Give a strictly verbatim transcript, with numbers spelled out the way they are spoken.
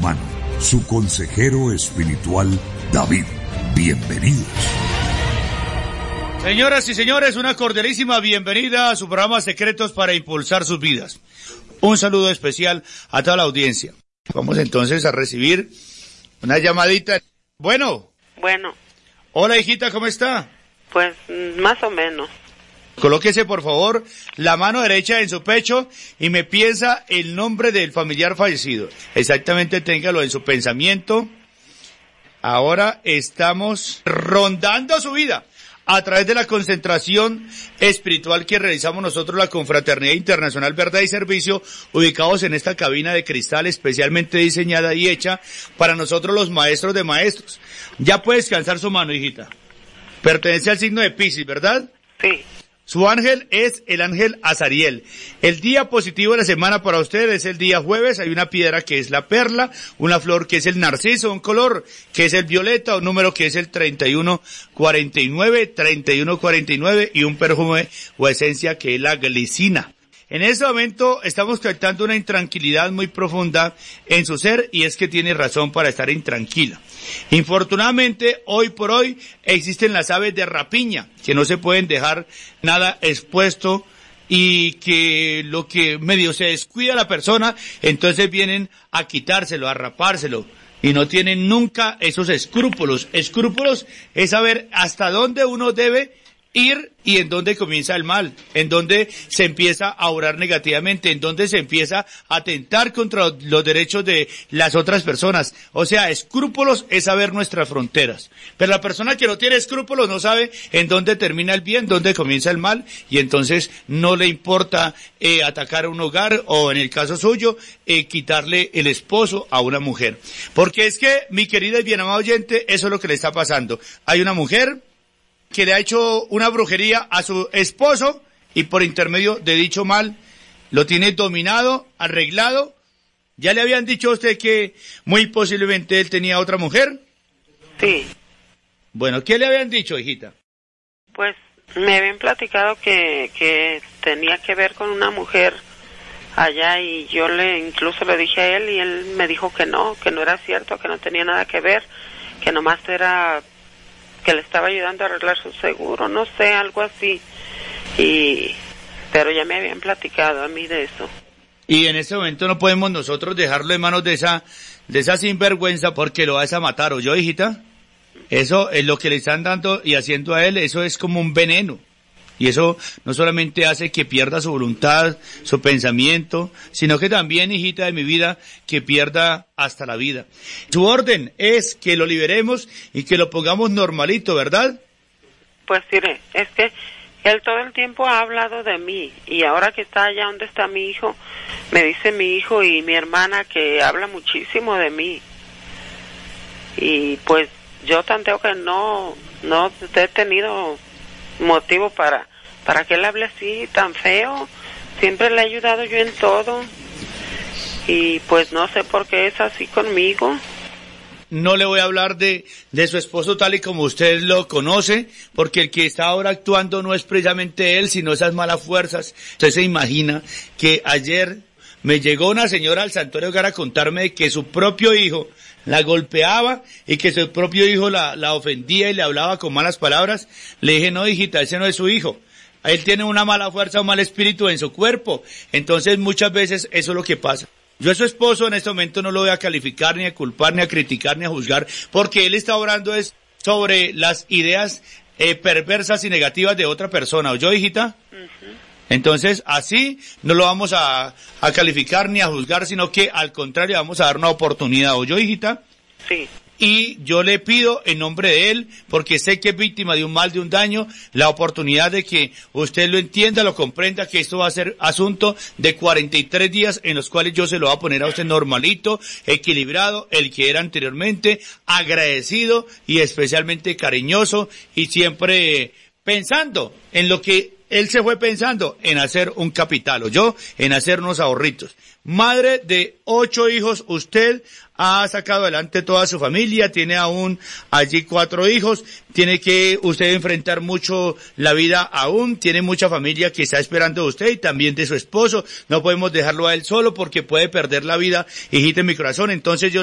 humano, su consejero espiritual David. Bienvenidos. Señoras y señores, una cordialísima bienvenida a su programa Secretos para Impulsar Sus Vidas. Un saludo especial a toda la audiencia. Vamos entonces a recibir una llamadita. Bueno. Bueno. Hola, hijita, ¿cómo está? Pues más o menos. Colóquese, por favor, la mano derecha en su pecho y me piensa el nombre del familiar fallecido. Exactamente, téngalo en su pensamiento. Ahora estamos rondando su vida a través de la concentración espiritual que realizamos nosotros, la Confraternidad Internacional Verdad y Servicio, ubicados en esta cabina de cristal especialmente diseñada y hecha para nosotros los maestros de maestros. Ya puede descansar su mano, hijita. Pertenece al signo de Piscis, ¿verdad? Sí. Su ángel es el ángel Azariel. El día positivo de la semana para usted es el día jueves. Hay una piedra que es la perla, una flor que es el narciso, un color que es el violeta, un número que es el treinta y uno cuarenta y nueve, treinta y uno cuarenta y nueve y un perfume o esencia que es la glicina. En este momento estamos captando una intranquilidad muy profunda en su ser y es que tiene razón para estar intranquila. Infortunadamente, hoy por hoy existen las aves de rapiña que no se pueden dejar nada expuesto y que lo que medio se descuida la persona, entonces vienen a quitárselo, a rapárselo. Y no tienen nunca esos escrúpulos. Escrúpulos es saber hasta dónde uno debe ir y en dónde comienza el mal, en dónde se empieza a orar negativamente, en dónde se empieza a atentar contra los derechos de las otras personas. O sea, escrúpulos es saber nuestras fronteras. Pero la persona que no tiene escrúpulos no sabe en dónde termina el bien, dónde comienza el mal, y entonces no le importa eh, atacar a un hogar o, en el caso suyo, eh, quitarle el esposo a una mujer. Porque es que, mi querida y bien amada oyente, eso es lo que le está pasando. Hay una mujer que le ha hecho una brujería a su esposo y por intermedio de dicho mal lo tiene dominado, arreglado. ¿Ya le habían dicho a usted que muy posiblemente él tenía otra mujer? Sí. Bueno, ¿qué le habían dicho, hijita? Pues me habían platicado que, que tenía que ver con una mujer allá y yo le incluso le dije a él y él me dijo que no, que no era cierto, que no tenía nada que ver, que nomás era que le estaba ayudando a arreglar su seguro, no sé, algo así. Y pero ya me habían platicado a mí de eso. Y en este momento no podemos nosotros dejarlo en manos de esa de esa sinvergüenza porque lo vas a matar, ¿o yo, hijita? Eso es lo que le están dando y haciendo a él, eso es como un veneno. Y eso no solamente hace que pierda su voluntad, su pensamiento, sino que también, hijita de mi vida, que pierda hasta la vida. Su orden es que lo liberemos y que lo pongamos normalito, ¿verdad? Pues mire, es que él todo el tiempo ha hablado de mí y ahora que está allá donde está mi hijo, me dice mi hijo y mi hermana que habla muchísimo de mí. Y pues yo tanteo que no, no he tenido motivo para para que él hable así tan feo. Siempre le he ayudado yo en todo y pues no sé por qué es así conmigo. No le voy a hablar de de su esposo tal y como usted lo conoce, porque el que está ahora actuando no es precisamente él, sino esas malas fuerzas. Usted se imagina que ayer me llegó una señora al Santuario Hogar a contarme de que su propio hijo la golpeaba y que su propio hijo la, la ofendía y le hablaba con malas palabras. Le dije, no, hijita, ese no es su hijo. Él tiene una mala fuerza, un mal espíritu en su cuerpo. Entonces muchas veces eso es lo que pasa. Yo a su esposo en este momento no lo voy a calificar, ni a culpar, ni a criticar, ni a juzgar, porque él está orando es sobre las ideas eh, perversas y negativas de otra persona. ¿Oyó, hijita? Uh-huh. Entonces, así no lo vamos a, a calificar ni a juzgar, sino que al contrario vamos a dar una oportunidad. ¿Oyó, hijita? Sí. Y yo le pido en nombre de él, porque sé que es víctima de un mal, de un daño, la oportunidad de que usted lo entienda, lo comprenda, que esto va a ser asunto de cuarenta y tres días en los cuales yo se lo voy a poner a usted normalito, equilibrado, el que era anteriormente, agradecido y especialmente cariñoso y siempre pensando en lo que él se fue pensando, en hacer un capital, o yo, en hacer unos ahorritos. Madre de ocho hijos, usted ha sacado adelante toda su familia, tiene aún allí cuatro hijos, tiene que usted enfrentar mucho la vida aún, tiene mucha familia que está esperando de usted y también de su esposo, no podemos dejarlo a él solo porque puede perder la vida, hijita en mi corazón. Entonces yo